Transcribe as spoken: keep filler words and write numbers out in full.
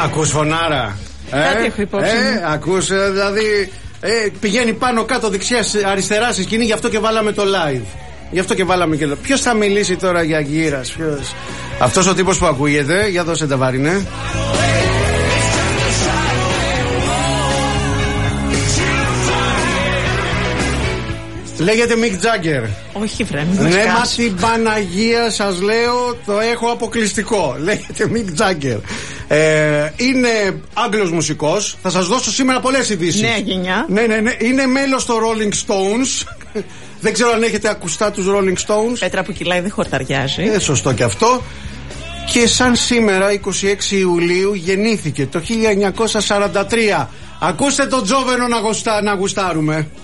Ακούς φωνάρα. Κάτι έχω υπόψη. Ε, ακούς, δηλαδή ε, πηγαίνει πάνω κάτω δεξιά αριστερά στη σκηνή, γι' αυτό και βάλαμε το live. Γι' αυτό και βάλαμε και. Ποιος θα μιλήσει τώρα για γύρας, ποιος? Αυτός ο τύπος που ακούγεται, για δώσε τα βάρινε. Λέγεται Mick Jagger. Όχι βρε, ναι, μα την Παναγία σας λέω, το έχω αποκλειστικό. Λέγεται Mick Jagger. ε, Είναι Άγγλος μουσικός. Θα σας δώσω σήμερα πολλές ειδήσεις. Νέα γενιά. Ναι, ναι, ναι. Είναι μέλος στο Rolling Stones. Δεν ξέρω αν έχετε ακουστά τους Rolling Stones. Πέτρα που κυλάει δεν χορταριάζει. Ε, σωστό και αυτό. Και σαν σήμερα είκοσι έξι Ιουλίου γεννήθηκε το χίλια εννιακόσια σαράντα τρία. Ακούστε τον Τζόβενο να, γουστά, να γουστάρουμε.